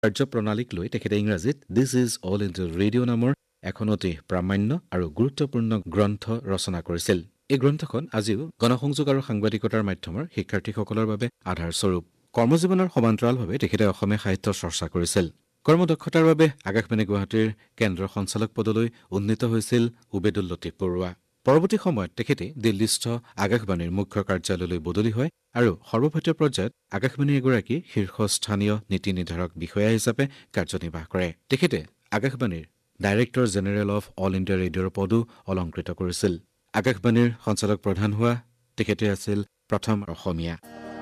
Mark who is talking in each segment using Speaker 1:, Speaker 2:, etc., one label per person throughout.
Speaker 1: কাৰ্যপ্ৰণালীক লৈ তেখেতে ইংৰাজীত this is all India radio' নামৰ এখন অতি প্ৰামাণ্য আৰু গুৰুত্বপূৰ্ণ গ্ৰন্থ ৰচনা কৰিছিল। এই গ্ৰন্থখন আজিও গণসংযোগ আৰু সাংবাদিকতাৰ মাধ্যমৰ শিক্ষাৰ্থীসকলৰ বাবে আধাৰস্বৰূপ। কৰ্মজীৱনৰ সমান্তৰালভাৱে তেখেতে অসমীয়া সাহিত্য চৰ্চা কৰিছিল। কৰ্মদক্ষতাৰ বাবে আকাশবাণী গুৱাহাটীৰ কেন্দ্ৰ সঞ্চালক পদলৈ উন্নীত হৈছিল উবেদুল লতিফ বৰুৱা। পৰৱৰ্তী সময়ত তেখেতে দিল্লীস্থ আকাশবাণীৰ মুখ্য কাৰ্যালয়লৈ বদলি হয় আৰু সৰ্বভাৰতীয় পৰ্যায়ত আকাশবাণীৰ এগৰাকী শীৰ্ষস্থানীয় নীতি নিৰ্ধাৰক বিষয়া হিচাপে কাৰ্যনিৰ্বাহ কৰে। তেখেতে আকাশবাণীৰ director general of all India ৰেডিঅ'ৰ পদো অলংকৃত কৰিছিল। আকাশবাণীৰ সঞ্চালক প্ৰধান হোৱা তেখেতে আছিল প্ৰথম অসমীয়া।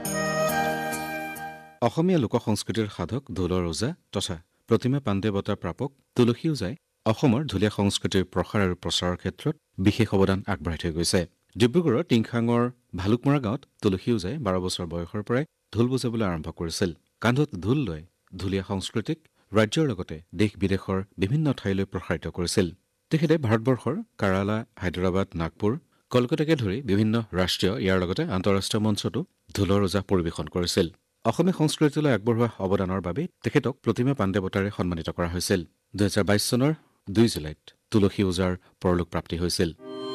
Speaker 1: অসমীয়া লোক সংস্কৃতিৰ সাধক ঢোলৰ ওজা তথা প্ৰতিমা পাণ্ডে বঁটা প্ৰাপক তুলসী ওজাই অসমৰ ঢুলীয়া সংস্কৃতিৰ প্ৰসাৰ আৰু প্ৰচাৰৰ ক্ষেত্ৰত বিশেষ অৱদান আগবঢ়াই থৈ গৈছে। ডিব্ৰুগড়ৰ টিংখাঙৰ ভালুকমৰা গাঁৱত তুলসী ওজাই 12 বছৰ বয়সৰ পৰাই ঢোল বজাবলৈ আৰম্ভ কৰিছিল। কান্ধত ঢোল লৈ ঢুলীয়া সংস্কৃতিক ৰাজ্যৰ লগতে দেশ বিদেশৰ বিভিন্ন ঠাইলৈ প্ৰসাৰিত কৰিছিল। তেখেতে ভাৰতবৰ্ষৰ কেৰালা, হায়দৰাবাদ, নাগপুৰ, কলকাতাকে ধৰি বিভিন্ন ৰাষ্ট্ৰীয় ইয়াৰ লগতে আন্তঃৰাষ্ট্ৰীয় মঞ্চতো ঢোলৰ ওজা পৰিৱেশন কৰিছিল। অসমীয়া সংস্কৃতিলৈ আগবঢ়োৱা অৱদানৰ বাবে তেখেতক প্ৰতিমা পাণ্ডে বঁটাৰে সন্মানিত কৰা হৈছিল। 2022 চনৰ 2 জুলাইত তুলসী ওজাৰ পৰলোক প্ৰাপ্তি হৈছিল।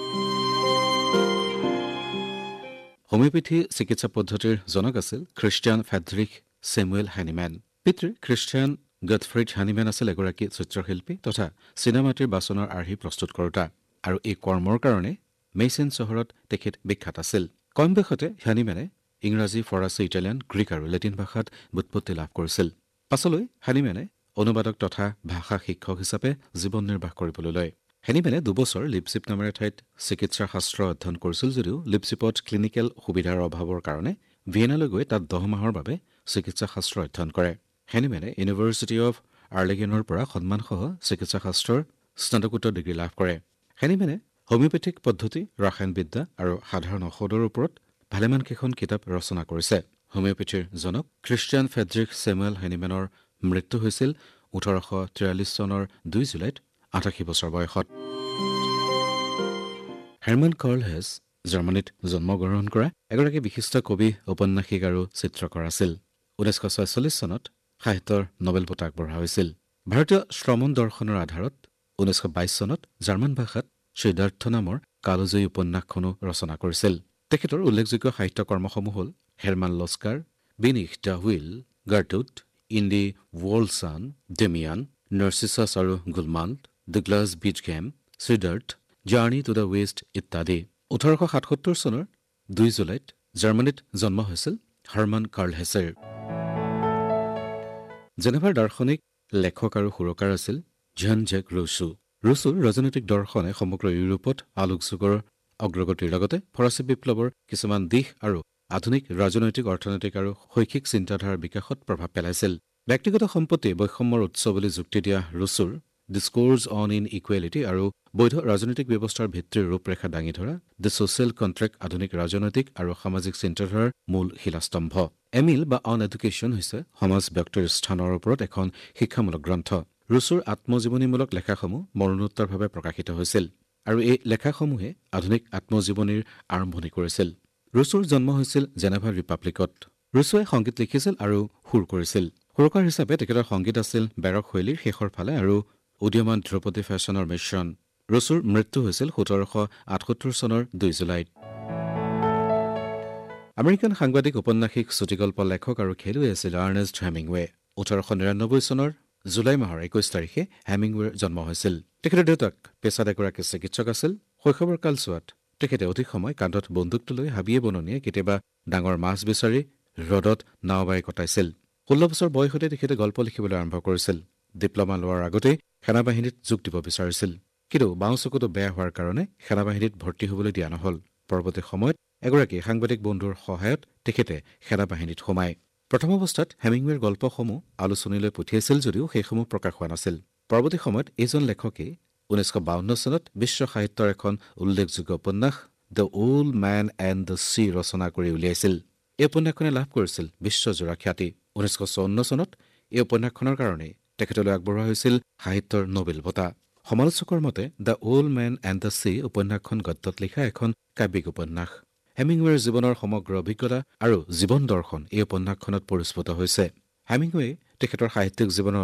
Speaker 1: হোমিওপেথি চিকিৎসা পদ্ধতিৰ জনক আছিল খ্ৰীষ্টিয়ান ফ্ৰেডৰিখ ছেমুৱেল হেনিমেন। পিতৃ খ্ৰীষ্টিয়ান গটফ্ৰিড হেনিমেন আছিল এগৰাকী চিত্ৰশিল্পী তথা চিনেমাটিৰ বাচনৰ আৰ্হি প্ৰস্তুত কৰোতা আৰু এই কৰ্মৰ কাৰণে মেইচেন চহৰত তেখেত বিখ্যাত আছিল। কম বয়সতে হেনিমেনে ইংৰাজী, ফৰাচী, ইটালিয়ান, গ্ৰীক আৰু লেটিন ভাষাত ব্যুৎপত্তি লাভ কৰিছিল। পাছলৈ হেনিমেনে অনুবাদক তথা ভাষা শিক্ষক হিচাপে জীৱন নিৰ্বাহ কৰিবলৈ লয়। হেনিমেনে 2 বছৰ লিপচিপ নামেৰে ঠাইত চিকিৎসা শাস্ত্ৰ অধ্যয়ন কৰিছিল যদিও লিপচিপত ক্লিনিকেল সুবিধাৰ অভাৱৰ কাৰণে ভিয়েনালৈ গৈ তাত 10 মাহৰ বাবে চিকিৎসা শাস্ত্ৰ অধ্যয়ন কৰে। হেনিমেনে ইউনিভাৰ্চিটি অৱ আৰ্লেগেনৰ পৰা সন্মানসহ চিকিৎসা শাস্ত্ৰৰ স্নাতকোত্তৰ ডিগ্ৰী লাভ কৰে। হেনিমেনে হোমিওপেথিক পদ্ধতি, ৰসায়নবিদ্যা আৰু সাধাৰণ ঔষধৰ ওপৰত ভালেমানকেইখন কিতাপ ৰচনা কৰিছে। হোমিওপেথিৰ জনক খ্ৰীষ্টিয়ান ফ্ৰেডৰিখ ছেমুৱেল হেনিমেনৰ মৃত্যু হৈছিল 1843 চনৰ 2 জুলাইত 88 বছৰ বয়সত। হাৰমান কাৰ্ল হেছ জাৰ্মানীত জন্মগ্ৰহণ কৰা এগৰাকী বিশিষ্ট কবি, ঔপন্যাসিক আৰু চিত্ৰকৰ আছিল। 1946 চনত সাহিত্যৰ নোবেল বঁটা আগবঢ়োৱা হৈছিল। ভাৰতীয় শ্ৰমণ দৰ্শনৰ আধাৰত 1922 চনত জাৰ্মান ভাষাত সিদ্ধাৰ্থ নামৰ কালজয়ী উপন্যাসখনো ৰচনা কৰিছিল। তেখেতৰ উল্লেখযোগ্য সাহিত্য কৰ্মসমূহ হ'ল হেৰমান লস্কাৰ, বিনিশ the wheel, গাৰ্টুট, in the ৱৰ্ল্ডছান, Damian, নাৰ্চিছাছ আৰু গুলমাল্ড, দ্য গ্লাছ বিচ game, Siddharth, journey to the west ইত্যাদি। 1877 চনৰ 2 জুলাইত জাৰ্মানীত জন্ম হৈছিল হাৰমান কাৰ্ল হেছৰ। জেনেভাৰ দাৰ্শনিক, লেখক আৰু সুৰকাৰ আছিল ঝান জেক ৰুছো। ৰুছোৰ ৰাজনৈতিক দৰ্শনে সমগ্ৰ ইউৰোপত আলোকযুগৰ অগ্ৰগতিৰ লগতে ফৰাচী বিপ্লৱৰ কিছুমান দিশ আৰু আধুনিক ৰাজনৈতিক, অৰ্থনৈতিক আৰু শৈক্ষিক চিন্তাধাৰাৰ বিকাশত প্ৰভাৱ পেলাইছিল। ব্যক্তিগত সম্পত্তি বৈষম্যৰ উৎস বুলি যুক্তি দিয়া ৰুছোৰ ডিস্কোৰ্ছ অন ইন ইকুৱেলিটি আৰু বৈধ ৰাজনৈতিক ব্যৱস্থাৰ ভিত্তিৰ ৰূপৰেখা দাঙি ধৰা দ্য ছ'চিয়েল কণ্ট্ৰেক্ট আধুনিক ৰাজনৈতিক আৰু সামাজিক চিন্তাধাৰাৰ মূল শিলাস্তম্ভ। এমিল বা অন এডুকেশ্যন হৈছে সমাজ ব্যক্তিৰ স্থানৰ ওপৰত এখন শিক্ষামূলক গ্ৰন্থ। ৰুছোৰ আত্মজীৱনীমূলক লেখাসমূহ মৰণোত্তৰভাৱে প্ৰকাশিত হৈছিল আৰু এই লেখাসমূহে আধুনিক আত্মজীৱনীৰ আৰম্ভণি কৰিছিল। ৰুছোৰ জন্ম হৈছিল জেনেভা ৰিপাব্লিকত। ৰুছোৱে সংগীত লিখিছিল আৰু সুৰ কৰিছিল। সুৰকাৰ হিচাপে তেখেতৰ সংগীত আছিল বেৰক শৈলীৰ শেষৰ ফালে আৰু উদীয়মান ধ্ৰুপদী ফেশ্বনৰ মিশ্ৰণ। ৰুছোৰ মৃত্যু হৈছিল 1778 চনৰ 2 জুলাইত। আমেৰিকান সাংবাদিক, ঔপন্যাসিক, চুটিগল্প লেখক আৰু খেলুৱৈ আছিল আৰ্নেষ্ট হেমিংৱে। 1899 চনৰ জুলাই মাহৰ 21 তাৰিখে হেমিংৱেৰ জন্ম হৈছিল। তেখেতৰ দেউতাক পেছাত এগৰাকী চিকিৎসক আছিল। শৈশৱৰ কালছোৱাত তেখেতে অধিক সময় কান্ধত বন্দুকটো লৈ হাবিয়ে বননিয়ে কেতিয়াবা ডাঙৰ মাছ বিচাৰি হ্ৰদত নাও বাই কটাইছিল। 16 বছৰ বয়সতে তেখেতে গল্প লিখিবলৈ আৰম্ভ কৰিছিল। ডিপ্ল'মা লোৱাৰ আগতেই সেনাবাহিনীত যোগ দিব বিচাৰিছিল, কিন্তু বাওঁ চকুটো বেয়া হোৱাৰ কাৰণে সেনাবাহিনীত ভৰ্তি হ'বলৈ দিয়া নহ'ল। পৰৱৰ্তী সময়ত এগৰাকী সাংবাদিক বন্ধুৰ সহায়ত তেখেতে সেনাবাহিনীত সোমায়। প্ৰথম অৱস্থাত হেমিংৱেৰ গল্পসমূহ আলোচনীলৈ পঠিয়াইছিল যদিও সেইসমূহ প্ৰকাশ হোৱা নাছিল। পৰৱৰ্তী সময়ত এইজন লেখকে 1952 চনত বিশ্ব সাহিত্যৰ এখন উল্লেখযোগ্য উপন্যাস the old man and the C ৰচনা কৰি উলিয়াইছিল। এই উপন্যাসখনে লাভ কৰিছিল বিশ্বজোৰা খ্যাতি। 1954 চনত এই উপন্যাসখনৰ কাৰণেই তেখেতলৈ আগবঢ়োৱা হৈছিল সাহিত্যৰ নোবেল বঁটা। সমালোচকৰ মতে the old man and the C উপন্যাসখন গদ্যত লিখা এখন কাব্যিক উপন্যাস। হেমিংৱেৰ জীৱনৰ সমগ্ৰ অভিজ্ঞতা আৰু জীৱন দৰ্শন এই উপন্যাসখনত পৰিস্ফুট হৈছে। হেমিংৱে তেখেতৰ সাহিত্যিক জীৱনৰ